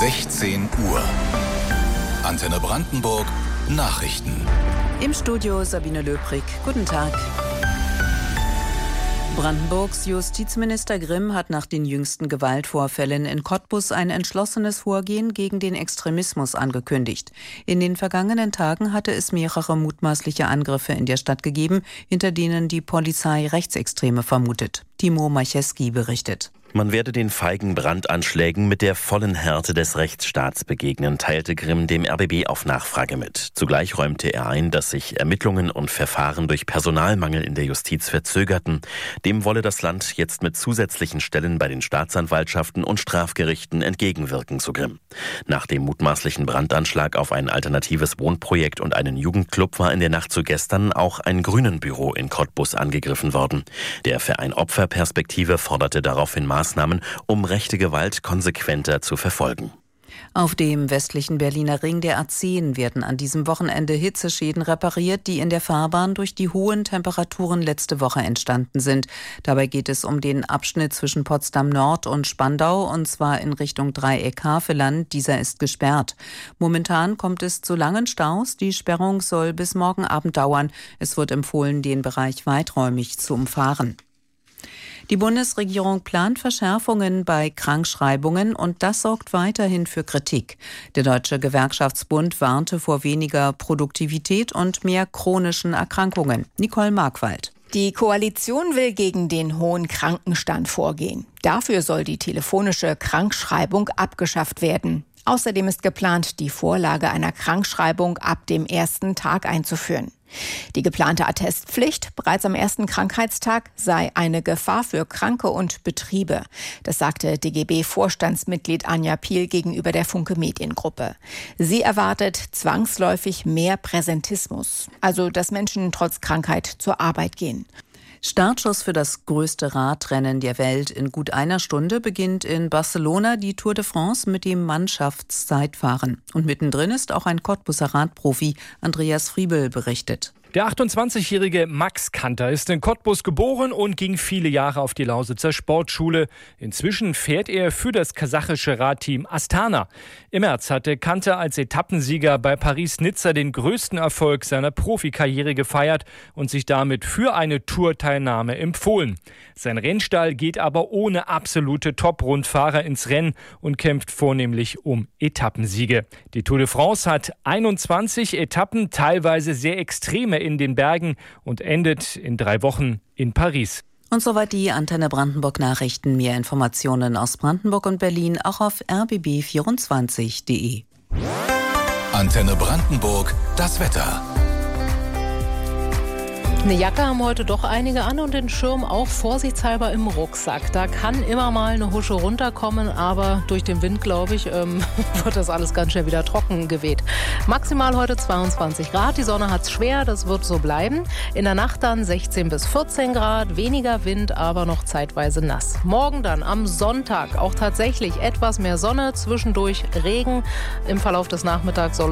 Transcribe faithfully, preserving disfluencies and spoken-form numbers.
sechzehn Uhr. Antenne Brandenburg Nachrichten. Im Studio Sabine Löbrig. Guten Tag. Brandenburgs Justizminister Grimm hat nach den jüngsten Gewaltvorfällen in Cottbus ein entschlossenes Vorgehen gegen den Extremismus angekündigt. In den vergangenen Tagen hatte es mehrere mutmaßliche Angriffe in der Stadt gegeben, hinter denen die Polizei Rechtsextreme vermutet. Timo Macheski berichtet. Man werde den feigen Brandanschlägen mit der vollen Härte des Rechtsstaats begegnen, teilte Grimm dem R B B auf Nachfrage mit. Zugleich räumte er ein, dass sich Ermittlungen und Verfahren durch Personalmangel in der Justiz verzögerten. Dem wolle das Land jetzt mit zusätzlichen Stellen bei den Staatsanwaltschaften und Strafgerichten entgegenwirken, so Grimm. Nach dem mutmaßlichen Brandanschlag auf ein alternatives Wohnprojekt und einen Jugendclub war in der Nacht zu gestern auch ein Grünenbüro in Cottbus angegriffen worden. Der Verein Opferperspektive forderte daraufhin Maßnahmen, um rechte Gewalt konsequenter zu verfolgen. Auf dem westlichen Berliner Ring der A zehn werden an diesem Wochenende Hitzeschäden repariert, die in der Fahrbahn durch die hohen Temperaturen letzte Woche entstanden sind. Dabei geht es um den Abschnitt zwischen Potsdam Nord und Spandau, und zwar in Richtung Dreieck Havelland. Dieser ist gesperrt. Momentan kommt es zu langen Staus. Die Sperrung soll bis morgen Abend dauern. Es wird empfohlen, den Bereich weiträumig zu umfahren. Die Bundesregierung plant Verschärfungen bei Krankschreibungen, und das sorgt weiterhin für Kritik. Der Deutsche Gewerkschaftsbund warnte vor weniger Produktivität und mehr chronischen Erkrankungen. Nicole Markwald. Die Koalition will gegen den hohen Krankenstand vorgehen. Dafür soll die telefonische Krankschreibung abgeschafft werden. Außerdem ist geplant, die Vorlage einer Krankschreibung ab dem ersten Tag einzuführen. Die geplante Attestpflicht bereits am ersten Krankheitstag sei eine Gefahr für Kranke und Betriebe. Das sagte D G B-Vorstandsmitglied Anja Piel gegenüber der Funke Mediengruppe. Sie erwartet zwangsläufig mehr Präsentismus, also dass Menschen trotz Krankheit zur Arbeit gehen. Startschuss für das größte Radrennen der Welt in gut einer Stunde beginnt in Barcelona die Tour de France mit dem Mannschaftszeitfahren. Und mittendrin ist auch ein Cottbuser Radprofi. Andreas Friebel berichtet. Der achtundzwanzigjährige Max Kanter ist in Cottbus geboren und ging viele Jahre auf die Lausitzer Sportschule. Inzwischen fährt er für das kasachische Radteam Astana. Im März hatte Kanter als Etappensieger bei Paris-Nizza den größten Erfolg seiner Profikarriere gefeiert und sich damit für eine Tourteilnahme empfohlen. Sein Rennstall geht aber ohne absolute Top-Rundfahrer ins Rennen und kämpft vornehmlich um Etappensiege. Die Tour de France hat einundzwanzig Etappen, teilweise sehr extreme in den Bergen, und endet in drei Wochen in Paris. Und soweit die Antenne Brandenburg Nachrichten. Mehr Informationen aus Brandenburg und Berlin auch auf r b b vierundzwanzig punkt d e. Antenne Brandenburg, das Wetter. Eine Jacke haben heute doch einige an und den Schirm auch vorsichtshalber im Rucksack. Da kann immer mal eine Husche runterkommen, aber durch den Wind, glaube ich, ähm, wird das alles ganz schnell wieder trocken geweht. Maximal heute zweiundzwanzig Grad, die Sonne hat's schwer, das wird so bleiben. In der Nacht dann sechzehn bis vierzehn Grad, weniger Wind, aber noch zeitweise nass. Morgen dann am Sonntag auch tatsächlich etwas mehr Sonne, zwischendurch Regen. Im Verlauf des Nachmittags soll